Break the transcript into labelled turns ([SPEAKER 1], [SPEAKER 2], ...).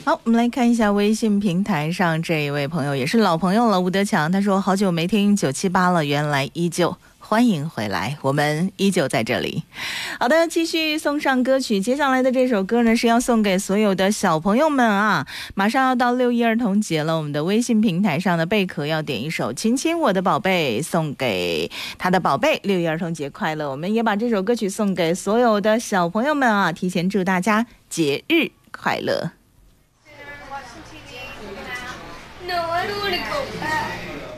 [SPEAKER 1] 好，我们来看一下微信平台上这一位朋友，也是老朋友了，吴德强。他说好久没听978了，原来依旧，欢迎回来，我们依旧在这里。好的，继续送上歌曲。接下来的这首歌呢，是要送给所有的小朋友们啊！马上要到6·1儿童节了，我们的微信平台上的贝壳要点一首《亲亲我的宝贝》，送给他的宝贝。6·1儿童节快乐！我们也把这首歌曲送给所有的小朋友们啊，提前祝大家节日快乐。